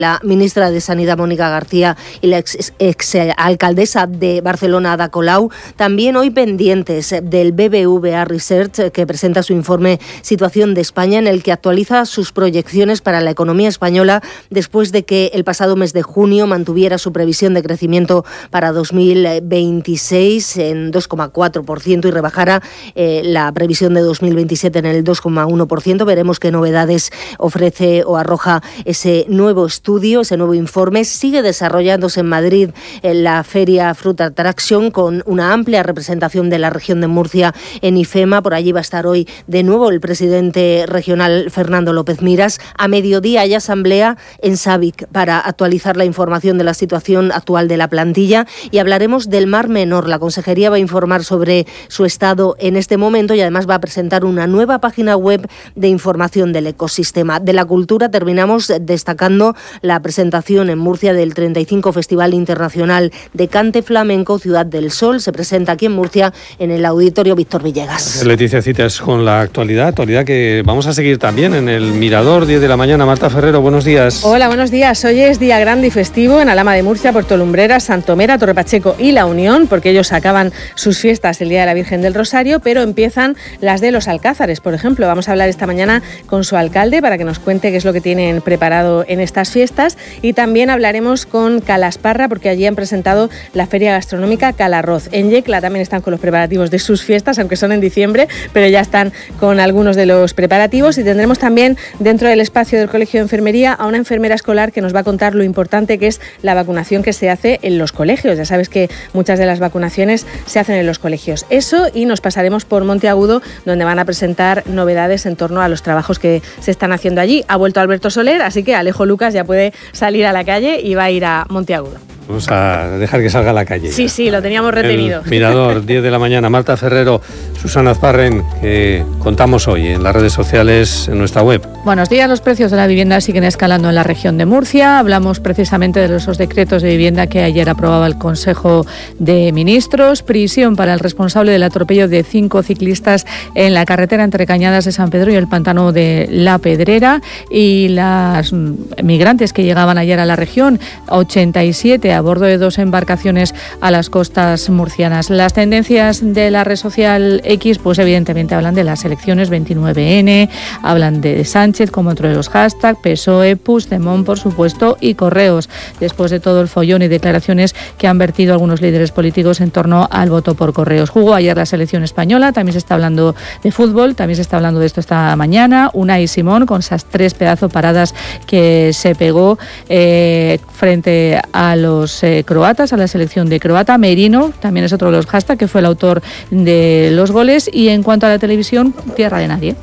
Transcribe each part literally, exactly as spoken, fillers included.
La ministra de Sanidad, Mónica García, y la ex, ex alcaldesa de Barcelona, Ada Colau, también hoy pendientes del B B V A Research, que presenta su informe Situación de España, en el que actualiza sus proyecciones para la economía española después de que el pasado mes de junio mantuviera su previsión de crecimiento para dos mil veintiséis en dos coma cuatro por ciento y rebajara eh, la previsión de dos mil veintisiete en el dos coma uno por ciento. Veremos qué novedades ofrece o arroja ese nuevo estudio. Ese nuevo informe. Sigue desarrollándose en Madrid en la Feria Fruit Attraction, con una amplia representación de la región de Murcia en IFEMA. Por allí va a estar hoy de nuevo el presidente regional, Fernando López Miras. A mediodía hay asamblea en Sabic para actualizar la información de la situación actual de la plantilla, y hablaremos del Mar Menor. La Consejería va a informar sobre su estado en este momento y además va a presentar una nueva página web de información del ecosistema. De la cultura terminamos destacando la presentación en Murcia del treinta y cinco Festival Internacional de Cante Flamenco Ciudad del Sol. Se presenta aquí en Murcia en el Auditorio Víctor Villegas. Leticia, citas con la actualidad, actualidad que vamos a seguir también en el Mirador, diez de la mañana. Marta Ferrero, buenos días. Hola, buenos días. Hoy es día grande y festivo en Alhama de Murcia, Puerto Lumbreras, Santomera, Torre Pacheco y La Unión, porque ellos acaban sus fiestas el Día de la Virgen del Rosario, pero empiezan las de los Alcázares, por ejemplo. Vamos a hablar esta mañana con su alcalde para que nos cuente qué es lo que tienen preparado en estas fiestas. Y también hablaremos con Calasparra, porque allí han presentado la feria gastronómica Calarroz. En Yecla también están con los preparativos de sus fiestas, aunque son en diciembre, pero ya están con algunos de los preparativos. Y tendremos también dentro del espacio del Colegio de Enfermería a una enfermera escolar que nos va a contar lo importante que es la vacunación que se hace en los colegios. Ya sabes que muchas de las vacunaciones se hacen en los colegios. Eso, y nos pasaremos por Monteagudo, donde van a presentar novedades en torno a los trabajos que se están haciendo allí. Ha vuelto Alberto Soler, así que Alejo Lucas ya puede salir a la calle y va a ir a Monteagudo. Vamos a dejar que salga a la calle. Sí, sí, lo teníamos retenido. El Mirador, diez de la mañana. Marta Ferrero, Susana Azparren, que contamos hoy en las redes sociales, en nuestra web. Buenos días. Los precios de la vivienda siguen escalando en la región de Murcia. Hablamos precisamente de esos decretos de vivienda que ayer aprobaba el Consejo de Ministros. Prisión para el responsable del atropello de cinco ciclistas en la carretera entre Cañadas de San Pedro y el pantano de La Pedrera. Y las migrantes que llegaban ayer a la región, ochenta y siete a bordo de dos embarcaciones a las costas murcianas. Las tendencias de la red social X, pues evidentemente hablan de las elecciones veintinueve ene, hablan de Sánchez como otro de los hashtags, P S O E, Puigdemont, por supuesto, y Correos, después de todo el follón y declaraciones que han vertido algunos líderes políticos en torno al voto por Correos. Jugó ayer la selección española, también se está hablando de fútbol, también se está hablando de esto esta mañana. Unai Simón, con esas tres pedazos paradas que se pegó eh, frente a los Eh, croatas, a la selección de croata. Merino también es otro de los hashtags, que fue el autor de los goles. Y en cuanto a la televisión, tierra de nadie.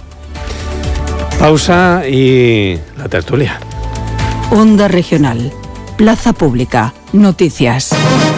Pausa y la tertulia. Onda Regional, Plaza Pública, Noticias.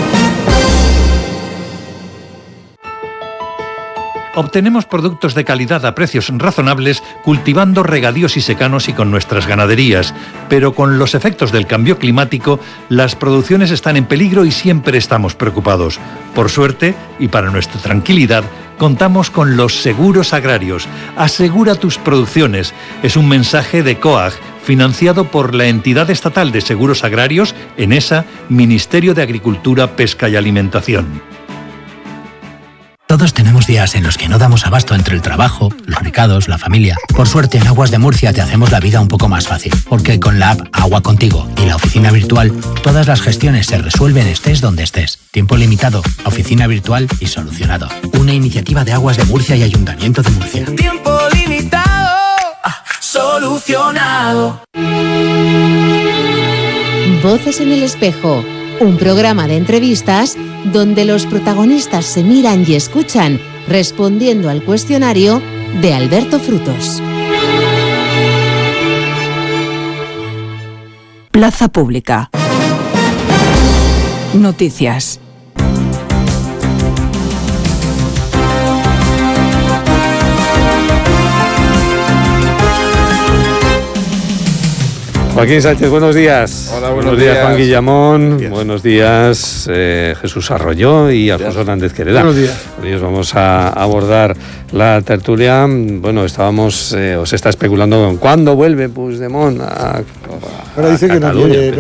Obtenemos productos de calidad a precios razonables cultivando regadíos y secanos y con nuestras ganaderías, pero con los efectos del cambio climático las producciones están en peligro y siempre estamos preocupados. Por suerte, y para nuestra tranquilidad, contamos con los seguros agrarios. Asegura tus producciones. Es un mensaje de COAG, financiado por la entidad estatal de seguros agrarios, ENESA, Ministerio de Agricultura, Pesca y Alimentación. Todos tenemos días en los que no damos abasto entre el trabajo, los recados, la familia. Por suerte, en Aguas de Murcia te hacemos la vida un poco más fácil, porque con la app Agua Contigo y la oficina virtual, todas las gestiones se resuelven estés donde estés. Tiempo limitado, oficina virtual y solucionado. Una iniciativa de Aguas de Murcia y Ayuntamiento de Murcia. Tiempo limitado, solucionado. Voces en el espejo, un programa de entrevistas donde los protagonistas se miran y escuchan respondiendo al cuestionario de Alberto Frutos. Plaza Pública. Noticias. Joaquín Sánchez, buenos días. Hola, buenos, buenos días, días. Juan Guillamón. Días. Buenos días, eh, Jesús Arroyo y Alfonso Hernández Quereda. Buenos días. Con ellos vamos a abordar la tertulia. Bueno, estábamos, eh, os está especulando con cuándo vuelve Puigdemont a, a Ahora dice Cataluña. Que no quiere,